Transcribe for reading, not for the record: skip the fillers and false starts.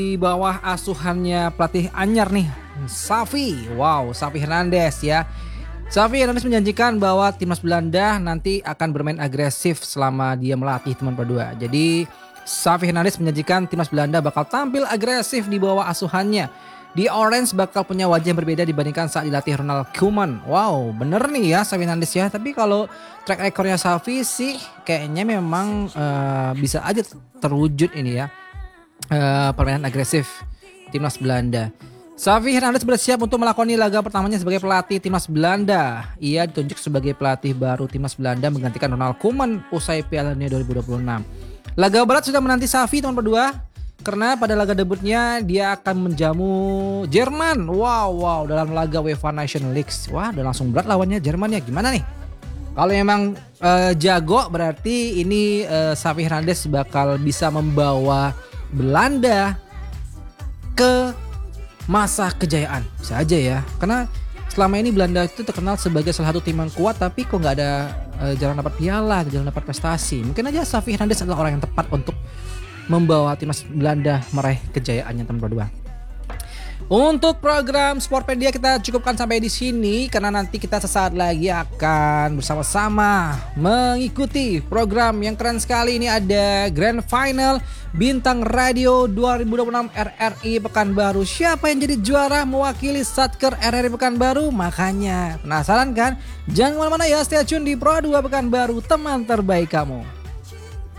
Di bawah asuhannya pelatih anyar nih, Xavi. Wow, Xavi Hernandez ya. Xavi Hernandez menjanjikan bahwa timnas Belanda nanti akan bermain agresif selama dia melatih teman berdua. Jadi Xavi Hernandez menjanjikan timnas Belanda bakal tampil agresif di bawah asuhannya. Di Orange bakal punya wajah yang berbeda dibandingkan saat dilatih Ronald Koeman. Wow, bener nih ya Xavi Hernandez ya. Tapi kalau track recordnya Xavi sih kayaknya memang bisa aja terwujud ini ya. Permainan agresif timnas Belanda. Xavi Hernandez bersiap untuk melakoni laga pertamanya sebagai pelatih timnas Belanda. Ia ditunjuk sebagai pelatih baru timnas Belanda menggantikan Ronald Koeman usai Piala Dunia 2026. Laga berat sudah menanti Xavi teman berdua karena pada laga debutnya dia akan menjamu Jerman. Wow dalam laga UEFA Nations League. Wah, udah langsung berat lawannya Jerman ya. Gimana nih? Kalau memang jago berarti ini Xavi Hernandez bakal bisa membawa Belanda ke masa kejayaan. Bisa aja ya. Karena selama ini Belanda itu terkenal sebagai salah satu tim yang kuat, tapi kok nggak ada jalan dapat piala, jalan dapat prestasi. Mungkin aja Xavi Hernandez adalah orang yang tepat untuk membawa timnas Belanda meraih kejayaannya teman berdua. Untuk program Sportpedia kita cukupkan sampai di sini karena nanti kita sesaat lagi akan bersama-sama mengikuti program yang keren sekali. Ini ada Grand Final Bintang Radio 2026 RRI Pekanbaru. Siapa yang jadi juara mewakili Satker RRI Pekanbaru? Makanya penasaran kan? Jangan kemana-mana ya, stay tune di Pro 2 Pekanbaru, teman terbaik kamu.